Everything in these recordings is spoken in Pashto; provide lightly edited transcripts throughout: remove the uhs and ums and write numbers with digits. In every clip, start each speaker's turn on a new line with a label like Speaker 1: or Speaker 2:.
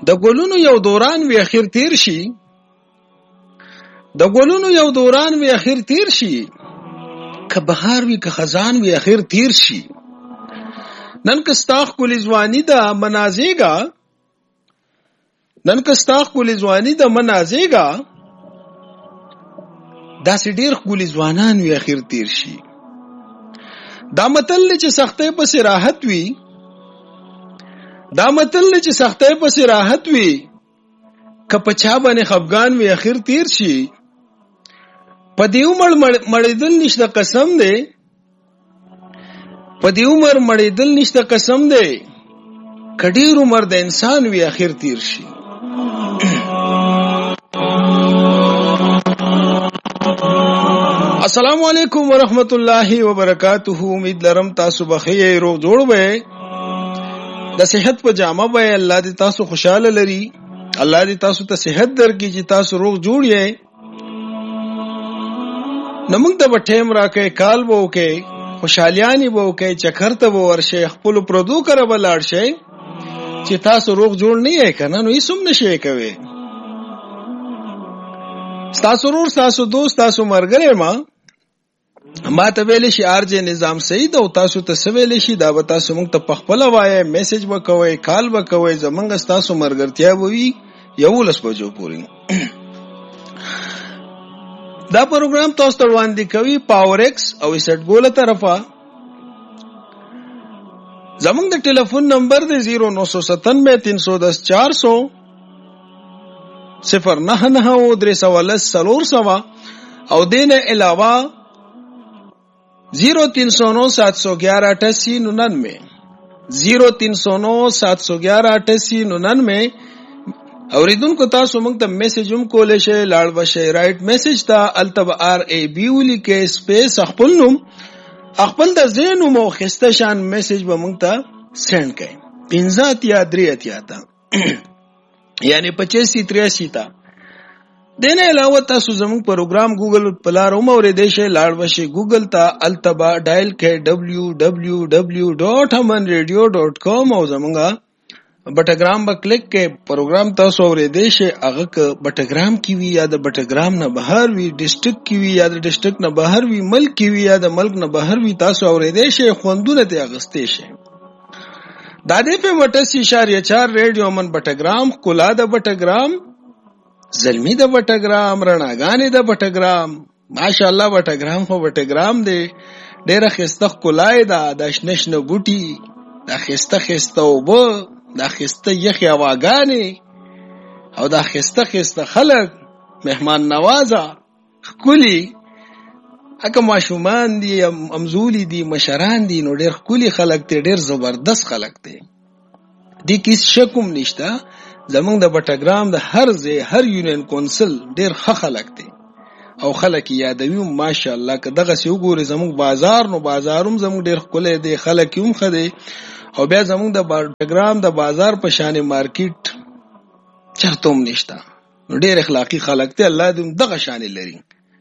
Speaker 1: د ګلونو یو دوران وی اخر تیر شي، د ګلونو یو دوران وی اخر تیر شي، که بهار وی که خزان وی اخر تیر شي. نن کستاخ کلی ځواني د منازېګا، نن کستاخ کلی ځواني د منازېګا، داسې ډېر کلی ځوانان وی اخر تیر شي. دا متل چې سختۍ پسې راحت وي، دا متل چې سختۍ پسې راحت وي، که په چا باندې خفګان وي اخر تیر شي. په دې عمر مړېدل نشته قسم دی، په دې عمر مړېدل نشته قسم دی، که ډېر عمر د انسان وي اخر تیر شي. السلام علیکم ورحمت الله وبرکاتہ. امید لرم تاسو بخیر روغ جوړ وئ، د صحت په جامه وئ. الله دې تاسو خوشاله لري، الله دې تاسو ته صحت درکړي چې تاسو روغ جوړ یې. نو موږ ته به ټیم راکئ، کال به وکئ، خوشحالیانې به وکئ، چکر ته به ورشئ، خپلو پردو کره به لاړ شئ. چې تاسو روغ جوړ نه یې که نه نو هېڅ هم نشئ کوئ. ستاسو ورور، ستاسو دوست، ستاسو ملګری ما ته ویلی شي RJ نظام سعید، او تاسو ته څه ویلی شي دا به تاسو موږ ته پخپله وایئ، میسج به کوئ، کال به کوئ. زموږ ستاسو ملګرتیا به وي 11 بجو پورې. دا پروګرام تاسو ته وړاندې کوي پاور ایکس او اسټ ګوله طرفه. زموږ د ټلیفون نمبر دی 0997310400 099 او دینه علاوه 0309711899 0309711899. اوریدونکو تاسو موږ ته میسج هم کولای شئ، لاړ بشئ رائټ میسج ته، الته RAB ولیکئ، سپیس خپل نوم، خپل د ځای نوم او ښایسته شان میسج به موږ ته سینډ کړئ 15 یا 3 ته یعنی 8583 ته. دینه علاوه تاسو زموږ پروګرام ګوګل په لار هم اورېدی شئ، لاړ بشئ ګوګل ته، الته به ډایل کړئ www.amanradio.com او زموږ بټګرام به کلیک کړئ. پروګرام تاسو اورېدی شئ، هغه که بټګرام کې وي یا د بټګرام نه بهر وي، ډسټرک کې وي یا د ډسټرک نه بهر وي، ملک کې وي یا د ملک نه بهر وي، تاسو اورېدی شئ، خوندونه ترې اخیستی شئ. دا دی په 88.4 ریډیو من بټګرام، ښکلا د بټګرام، زلمی د بټګرام، رڼاګانې د بټګرام. ماشاءالله بټګرام خو بټګرام دی، ډېره ښایسته ښکلا یې ده. دا شنه شنه بوټي، دا ښایسته ښایسته اوبه، دا ښایسته یخې هواګانې او دا ښایسته ښایسته خلک، مهمان نوازه، ښکلي. اکه ماشومان دي، امزولي دي، مشران دي، نو ډېر ښکلي خلک دی، ډېر زبردست خلک دی. دې کې هېڅ شک هم نشته. زمونږ د بټګرام د هر ځای هر یونین کونسل ډېر ښه خلک دی او خلک یې یادوي هم. ماشاءالله که دغسې وګورئ زمونږ بازار، نو بازار هم زمونږ ډېر ښکلی دی، خلک یې هم ښه دی. او بیا زمونږ د بټګرام د بازار په شانې مارکیټ چرته هم نشته، نو ډېر اخلاقي خلک دی. الله دې هم دغه شانې لري.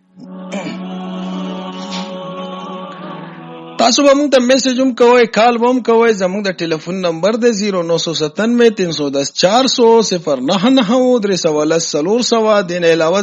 Speaker 1: تاسو به موږ ته میسج هم کوئ، کال به هم کوئ. زموږ د ټلیفون نمبر دی 0997310400 099 دین علاوه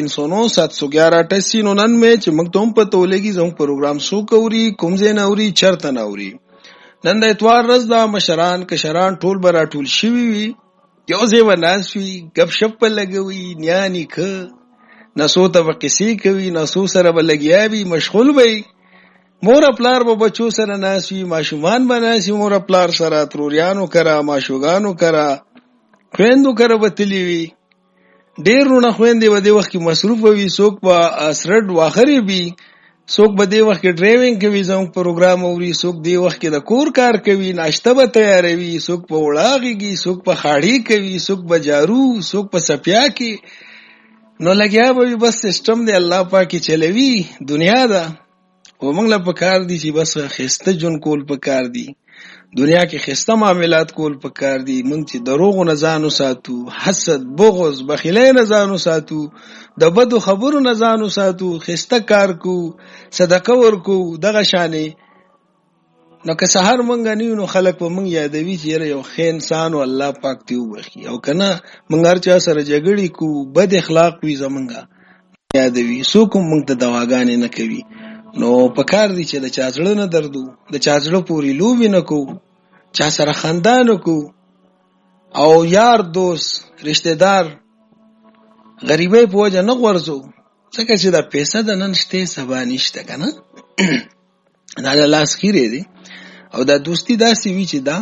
Speaker 1: 0309711899 چې موږ ته هم پته ولګي زموږ پروګرام څوک اوري، کوم ځای نه اوري، چېرته نه اوري. نن د اتوار ورځ ده، مشران کشران ټول به راټول شوي وي، یو ځای به ناست وي، ګپ شپ به لګوي، نیا نیکه نسو ته به قصې کوي، نسو سره به لګیا وي، مشغول به وي. مور پلار به بچو سره ناست وي، ماشومان به ناست وي مور پلار سره، تروریانو کره، ماشوګانو کره، خویندو کره به تلي وي. ډېر رونه خویندې به دې وخت کې مصروفه وي، څوک به سرډ واخرې وي، څوک به دې وخت کې ډرایوینګ کوي، زموږ پروګرام اوري، څوک دې وخت کې د کور کار کوي، ناشته به تیاروي، څوک په وړاغېږي، څوک په خاړې کوي، څوک به جارو، څوک په سپیا کې. نو لګیا به وي، بس سیسټم دی الله پاکې چلوي، دنیا ده. او موږ له پکار دي چې بس ښایسته ژوند کول پکار دي، دنیا کې ښایسته معاملات کول پکار دي. موږ چې دروغو نه ځان وساتو، حسد، بغض، بخیلۍ نه ځان وساتو، د بدو خبرو نه ځان وساتو، ښایسته کار کو، صدقه ورکو، دغه شانې نو که سحر مونږ نیو نو خلک به مونږ یادوي چې یو ښه انسان او الله پاک دی وبخي، او کنه مونږ هر چا سره جګړې کو، بد اخلاق وي زمونږه یادوي، څوک مونږ ته دواګانې نه کوي. نو پکار دی چې د چا زړه نه دردو، د چا زړه پورې لوبې نه کو، چا سره خندا نه کو، او یار دوست رشتہ دار غریبۍ په وجه نه غورځو، ځکه چې دا پیسه د نن شته سبا نشته کنه. دا د لاس خیرې دی، او دا دوستی داسې وي چې دا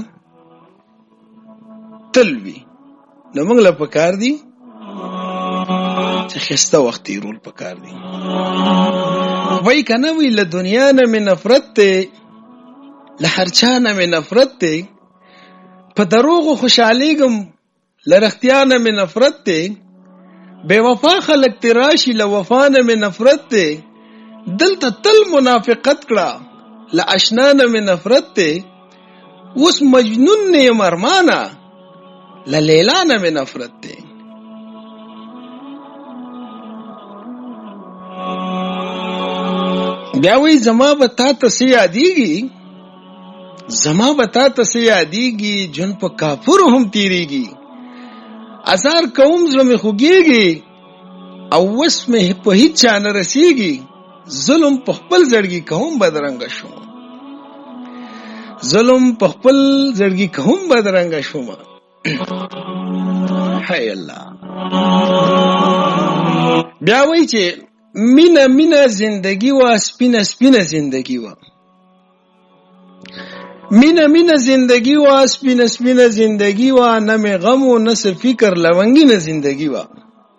Speaker 1: تل وي. نو موږ له پکار دی چې ښایسته وخت تېرول پکار دی. وای کنه وی له دنیا نه مې نفرت دی، له هر چا نه مې نفرت دی، په دروغو خوشحالیږم له رښتیا نه مې نفرت دی، بے وفا خلق تراشی له وفا نه مې نفرت دی، دلته تل منافقت کړه له اشنا نه مې نفرت دی، اوس مجنون نه یم ارمانه له لیلا نه مې نفرت دی. بیا وی زما به تا ته څه یادېږي، زما به تا ته څه یادېږي، جون په کافرو هم تېرېږي، ازار کوم زړه مې خوږېږي، او اوس مې په هیڅ چا نه رسېږي، ظلم په خپل زړګي کوم بدرنګه شوم، ظلم په خپل زړګي کوم بدرنګه شوم. هاي الله. بیا وای چې مینا مینا زندگی وا، سپینه سپینه زندگی وا، مینا مینا زندگی وا، سپینه سپینه زندگی وا، نه مې غم و نه څه فکر، لونګینه زندگی وا.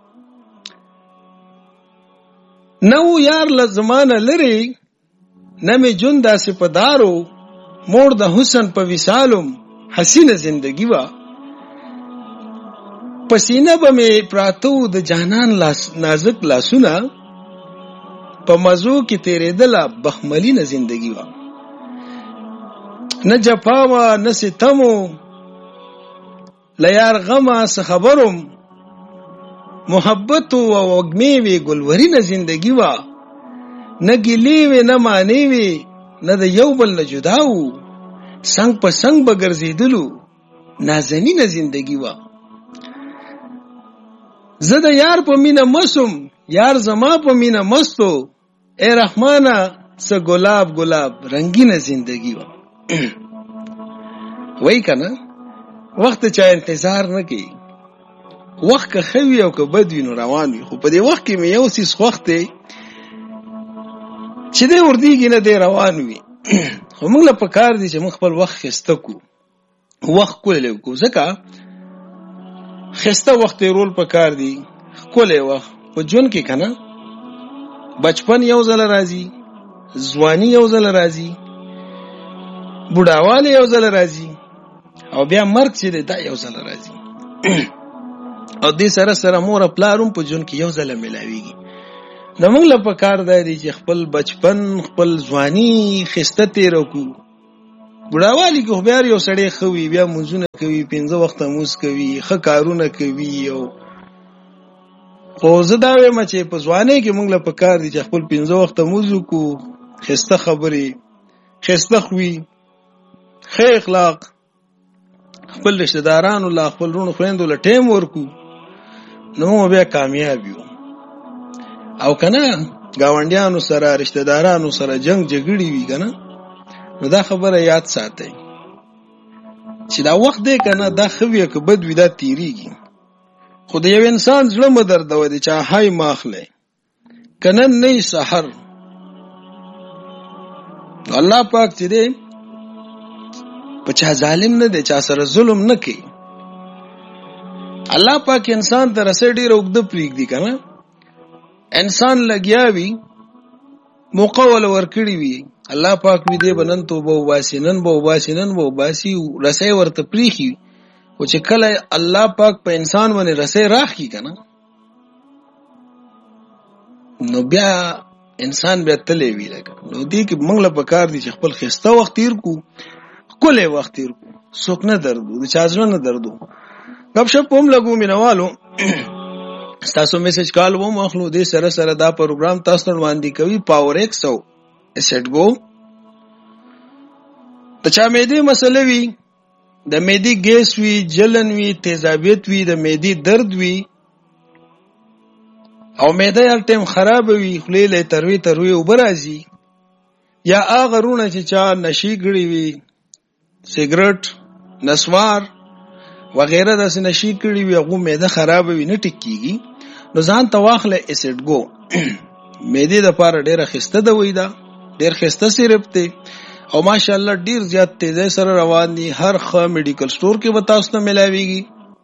Speaker 1: نو یار له زمانه لري، نه مې جون داسې په دارو، موړ د حسن په وصالم، حسینه زندگی وا. پسینه به مې پراتو د جانان نازک لاسونه، په مزو کې تیرېدله بخملینه زندگی وا. نه جفا وا نه ستمو، له یار غمه څه خبرم، محبت او وږمې وې ګلورینه زندگی وا. نه ګیلې وې نه مانې وې، نه د یو بل نه جدا وو، څنګ په څنګ به ګرځېدلو نازنینه زندگی وا. زه د یار په مینه مسم، یار زما په مینه مستو، اے رحمانه څه ګلاب ګلاب رنگینه زندگی وا. وای کنه وخت چا انتظار نه کوي، وخت که خوي او که بد وي نو روان وي، خو په دې وخت کې مې یو څیز خوښ دی چې دی وردیږي نه دی روان وي. خو موږ له پکار دي چې موږ خپل وخت ښایسته کړو، وخت ښکلی وکړو، ځکه ښایسته وخت تېرول پکار دي، ښکلی وخت په ژوند کې که نه. بچپن یو ځله راځي، ځواني یو ځله راځي، بوډاوالی یو ځله راځي، او بیا مرګ چې دی دا یو ځله راځي. او دې سره سره مور پلار هم په ژوند کې یو ځله میلاویږي. نو موږ له پکار دی چې خپل بچپن خپل ځواني ښایسته تېره کړو. بوډاوالي کې خو بیا یو سړی ښه وي، بیا مونځونه کوي، 5 وخته مونځ کوي، ښه کارونه کوي. خو زه دا وایم چې په ځوانۍ کې موږ له پکار دي چې خپل 5 وخته مونځ وکړو، ښایسته خبرې، ښایسته خوی، ښه اخلاق، خپل رشتہ دارانو له خپل وروڼو خویندو له ټیم ورکو، نو موږ بیا کامیاب یو. او کنه ګاونډیانو سره رشتہ دارانو سره جنگ جګړې وي کنه، نو دا خبره یاد ساتئ چې دا وخت دی کنه، دا ښه وي که بد وي دا تیریږي. خو د یو انسان زړه مه دردوئ چې های ما اخلی که نن نه یې سحر. الله پاک چې دی په چا ظالم نه دی، چا سره ظلم نه کوي. الله پاک انسان ته رسۍ ډېره اوږده پرېږدي که نه، انسان لګیا وي، موقع وله ورکړې وي، الله پاک وي دی به نن توبه وباسي، نن به وباسي، نن به وباسي، رسۍ ورته پرېښي. خو چې کله الله پاک په انسان باندې رسۍ راښکي که نه، نو بیا انسان بیا تلی وي لکه. نو دې کې موږ له پکار دي چې خپل ښایسته وخت تېر کړو، ښکلی وخت تېر کړو، څوک نه دردو، د چا زړه نه دردو. ګپ شپ هم لګو مینوالو، ستاسو میسج کال هم اخلو. دې سره سره دا پروګرام تاسو ته وړاندې کوي پاور 100 اسټ ګو د چا معدې مسله وي، د معدې ګیس وي، جلن وي، تیزابیت وي، د معدې درد وي او معده هر ټیم خراب وي، خولې له تروي اوبه راځي، یا هغه رونه چې چا نشي کړي وي، سیګریټ، نسوار وغیره داسې نشي کړي وي، هغه معده خراب وي، نه ټیک کیږي، نو ځان ته واخله اسید ګو. معدې لپاره ډیره خسته دوی ده، ډیر خسته سیرپ دی او ماشاءالله ډیر زیات تیزی سره روان دي. هر ښه میډیکل سٹور کې به تاسو ته ملاويږي.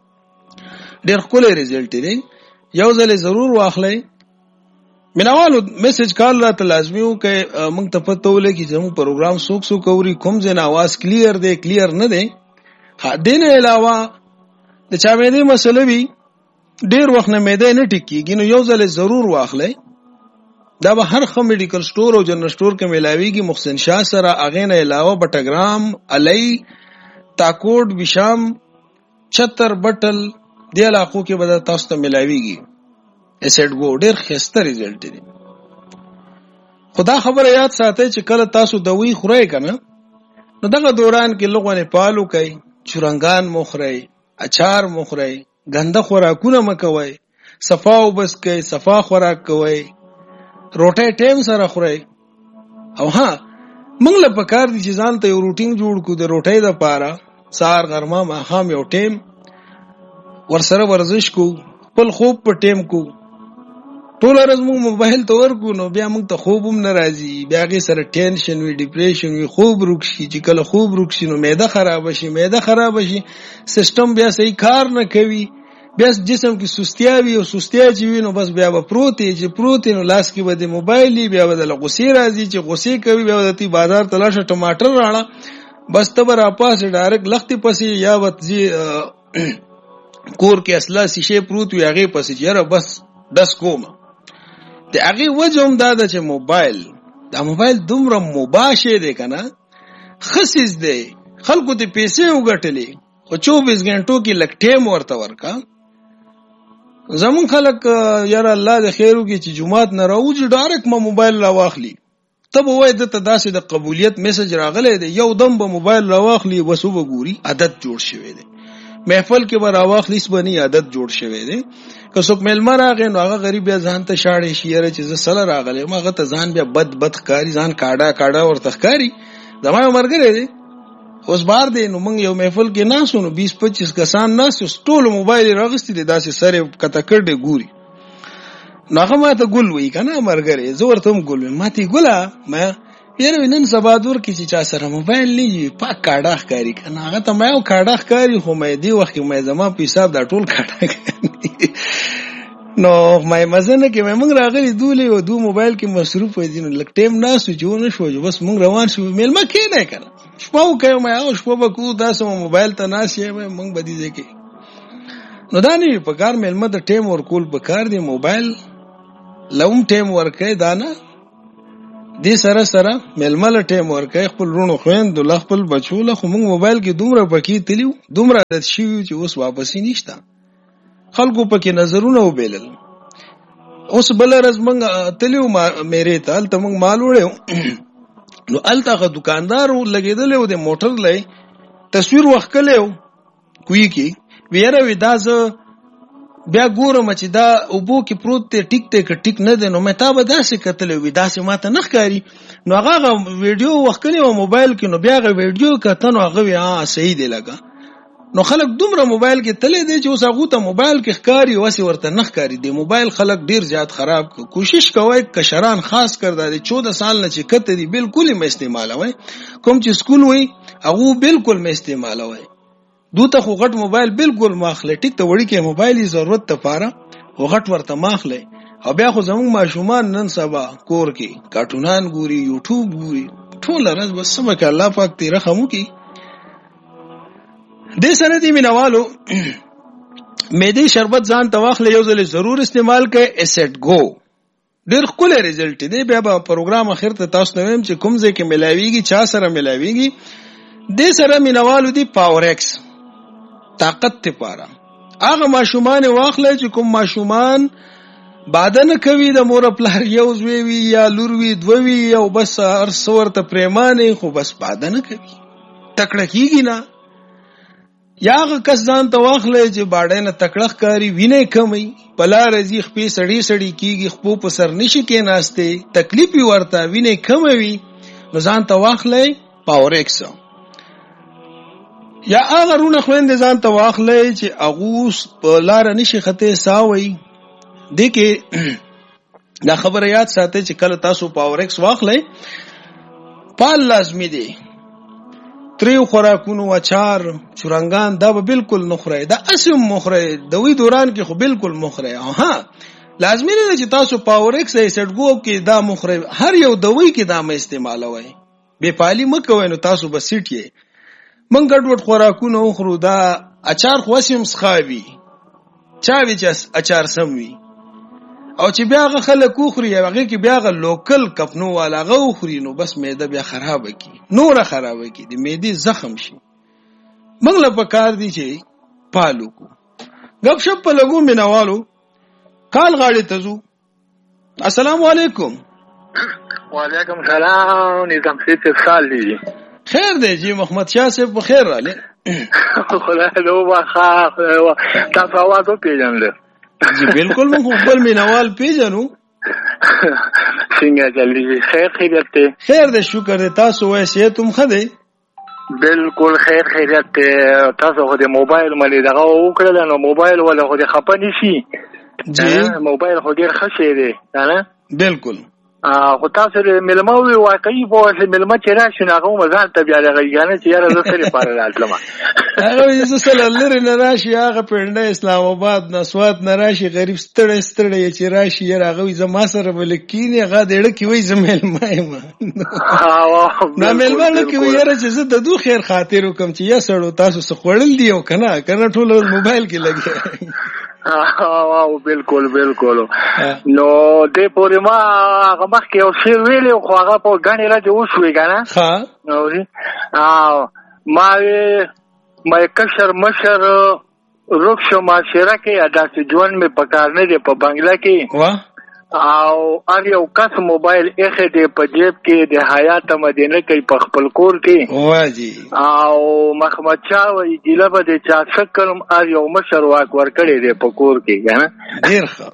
Speaker 1: ډیر ښکلی ریزلټ دی، یو ځل ضرور واخلئ. مینوالو میسج کال راته لازمي وکړئ، موږ ته پته ولګي چې زموږ پروګرام څوک څوک اوري، کوم ځای نه اواز کلیر دی کلیر نه دی. دې نه علاوه د چا معدې مسله وي، ډیر وخت نه معده نه ټیک کیږي، نو یو ځل ضرور واخلئ. دا به هر ښه میډیکل سٹور او جنرال سٹور کې ملاويږي. محسن شاه سره هغې نه علاوه بټګرام، علی، تاکوټ، بشام، چتر، بټل دې علاقو کې به تاسو ته ملاويږي. اسید ګو ډیر ښایسته ریزلټ دی. خدا خبره یاد ساتئ چې کله تاسو دوی خورئ کنه، نو دغه دوران کې لغونه پالو کوي، چورنګان مخورئ، اچار مخورئ، ګنده خوراکونه مکوئ، صفا وبس کوئ، صفا خوراک کوئ، روټي ټیم سره خورئ. او ها موږ له پکار دي چې ځان ته یو روټین جوړ کړو د روټي د پاره، سار غرمه ماښام یو ټیم ورسره ورزش کو، خپل خوب په ټیم کو. ټول ورځ موږ موبایل ته ورکو نو بیا موږ ته خوب هم نه راځي، بیا هغې سره ټینشن وي، ډیپریشن وي، خوب روک شي. چې کله خوب روک شي نو معده خراب شي، معده خراب شي سیستم بیا صحیح کار نه کوي، بیا جسم کې سستیا وي، او سستیا چې وي نو بس بیا به پروت یې، چې پروت یې نو لاس کې به د موبایل وي، بیا به د غصې راځي، چې غصې کوي بیا به تی بازار ته لاړ شه ټماټر راړه، بس ته به راپاسې ډایرکټ لختې پسې، یا به ځي کور کې اصله شیشې پروت وي هغې پسې چې یاره بس ډس کومه. د هغې وجه هم دا ده چې موبایل، دا موبایل دومره مباح شی دی که نه، ښه څیز دی، خلکو ته پیسې وګټلې، خو 24 غنټو کې لږ ټیم ورته ورکه. زمون خلک یاره الله د خیر وکړي چې جمعات نه راوځي ډایرکټ ما موبایل راواخلي، ته به وایې دته داسې د قبولیت میسج راغلی دی، یو دم به موبایل راواخلي بس وبه ګوري، عادت جوړ شوی دی. محفل کې به راواخلي څه به نه، عادت جوړ شوی دی. که څوک میلمه راغی نو هغه غریب بیا ځان ته شاړی شي، یاره چې زه سله راغلی یم، هغه ته ځان بیا بد ښکاري، ځان کاډه ورته ښکاري. زما یو ملګری دی اوس بار دی، نو موږ یو محفل کې ناستو، نو 20-25 کسان ناستو، ټولو موبایل یې راغوستی دی، داسې سر یې کته کړ دی ګوري. نو هغه ما ته ګل وایي که نه ملګری، زه ورته هم ګل وایم. ما ته یې ګله یاره نن سبا دور کې چې چا سره موبایل نه وي پاک کاډه ښکاري که نه، هغه ته ما یو کاډه ښکاري، خو ما دې وخت کې ما زما په حساب دا ټول کاډه ښکاري. نو ما مزه نه کې موږ راغلي دولې او دو موبایل کې مصروف دي، نو لږ ټیم ناستو چې ونه شو بس موږ روان شو، میلمه کېنی که نه شپه وکړو، ما او شپه به کوو، داسې موبایل ته ناست یې موږ به دې ځای کې. نو دا نه وي پکار میلمه ته ټیم ورکول پکار دی، موبایل له هم ټیم ورکوي، دا نه دې سره سره میلمه له ټیم ورکوي، خپل رونو خویندو له خپل بچو له. خو موږ موبایل کې دومره پکې تلي وو، دومره عادت شوي چې اوس واپسې نشته، خلکو پکې نظرونه وبیلل. اوس بله ورځ موږ تلي وو میرې ته، هلته موږ مال وړی نو هلته هغه دوکاندار لګېدلی و د موټر لی تصویر وښکلی و کوی کې، وی یاره وی دا زه بیا ګورم چې دا اوبو کې پروت دی، ټیک دی که ټیک نه دی، نو مې تا به داسې کتلی وي، داسې ما ته نه ښکاري. نو هغه ویډیو وښکلی و موبایل کې، نو بیا هغه ویډیو کته نو هغه وی صحیح دی لګه. نو خلک دومره موبایل کې تللی دی چې اوس هغو ته موبایل کې ښکاري، واسې ورته نه ښکاري. دی موبایل خلک ډیر زیات خراب کړ. کوشش کوئ کشران خاص کر دا دی 14 سال نه چې کته دي بالکل یې مه استعمالوئ، کوم چې سکول وي هغو بالکل مه استعمالوئ. دو ته خو غټ موبایل بالکل ماخلی، ټیک ته وړي کې موبایل ضرورت لپاره خو غټ ورته ماخلی. او بیا خو زموږ ماشومان نن سبا کور کې کارټونان ګوري، یوټیوب ګوري، ټوله ورځ بس څه به که الله پاک ترې رحم وکړي. دې سره دې مینوالو معدې شربت ځان ته واخلئ، یو ځل ضرور استعمال کړئ، اسید ګو ډېر ښکلی ریزلټ دی. بیا به پروګرام اخر ته تاسو ته وایم چې کوم ځای کې ملاویږي، چا سره ملاویږي. دې سره مینوالو دي پاور ایکس طاقت لپاره هغه ماشومان واخلئ چې کوم ماشومان باده نه کوي، د مور پلار یو زوی وي یا لور وي دوه وي، او بس هر څه ورته پریمانې، خو بس باده نه کوي. تکړه کیږي نه. یا هغه کس ځان ته واخلې چې باډې نه تکړه ښکاري، وینې کمي، په لاره ځي خپې سړی کیږي، خپو په سر نشي کېناستی، تکلیف یې ورته، وینې کمه وي، نو ځان ته واخلې پاورکس. یا هغه رونه خويندې ځان ته واخلې چې اغوس په لاره نشي خته ساوي. دې کې دا خبره یاد ساتئ چې کله تاسو پاورکس واخلې پال لازمي دي. تریو خوراکونو اچار چورنګان دا به بالکل نخره، دا اسم مخره، دوی دوران کې خو بالکل مخره. ها لازمي نه چې تاسو پاورکس ایسټګو کې دا مخره هر یو دوی کې دا مې استعمالوي، بے پالي مکوئ نو تاسو به سیټي. من ګډوډ خوراکونه خورو، دا اچار خو اسم سخاوي، چا وی چې اچار سم وي، او چې بیا غ خلک خوري هغه کې بیا غ لوکل کپنو والا غو خوري، نو بس معده بیا خراب کی، نور خراب کی، د معدې زخم شي. موږ له پکار دي چې پالو کو غب شپ په لګو مینوالو کال غاړي تزو. السلام علیکم.
Speaker 2: وعلیکم السلام. نظام سید سال دی.
Speaker 1: خیر دی جی محمد شاه صاحب بخیر رااله.
Speaker 2: خدای دې وبخا تاسو आवाज وپیژنل.
Speaker 1: جی بالکل موږ خپل مینوال پیژنو.
Speaker 2: څنګه چلی خیریت ته؟
Speaker 1: خیر دې شکر دې، تاسو وایي صحت هم ښه دی؟
Speaker 2: بالکل خیریت ته. تاسو خو د موبایل ملي دغه وکړل، نو موبایل ولا خو د خپه نشي.
Speaker 1: جی
Speaker 2: موبایل خو ډیر ښه شی دی نه؟
Speaker 1: بالکل.
Speaker 2: خو تاسو د ملما وی واقعي په ملما چې راشي هغه مزال ته بیا لګیانه چې یاره زه سره پاره راتلم.
Speaker 1: هغه یې سره لری نه راشي، هغه پنده اسلام آباد نسوات نه راشي، غریب ستړی چې راشي یاره هغه زما سره ملکینی هغه ډېر کی وای زمل مایم. نو ملما کې یاره چې زه د دوه خیر خاطر وکم چې یا سړو تاسو څه خړل دی او کنه ټول موبایل کې لګي.
Speaker 2: بالکل نو دې پورې ما هغه مخ کې او شیر ویلې خو هغه په غاڼې راځي وشوي کنه.
Speaker 1: ها
Speaker 2: نو ما کشر مشر رخص معاشره کې ادا سي ژوند می پکار نه دی په بنگلا کې. واه او ار یو کس موبایل اخه دی په جیب کې د حیات مدینه کې په خپل کور کې.
Speaker 1: واجی
Speaker 2: او محمد شاه وی ګیله به د چا شکلم ار یو مشر واک ور کړی دی په کور کې کنه.
Speaker 1: ډیر ښه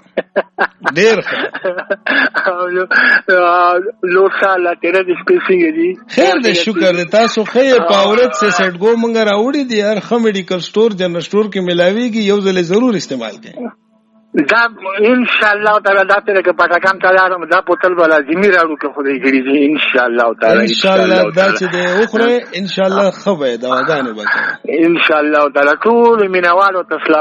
Speaker 2: لو سالا تیرې د سپیسینګ دی.
Speaker 1: خیر دې شکر دې تاسو خیر پاورت سے سیټ ګو مونږ راوړي دي، هر خ میډیکل سٹور جنرال سٹور کې ملاويږي، یو ځل ضرور استعمال کړئ.
Speaker 2: دا ان شاء الله تعالی دا تر کې پټاکان تعالی دا پوتل بل لازمي راړو کې خدای کړی دي ان شاء الله تعالی.
Speaker 1: ان شاء الله دا چې د اوخره ان شاء الله خو به دا وګانې وکړي ان
Speaker 2: شاء الله تعالی. ټول مینوالو تسلیم.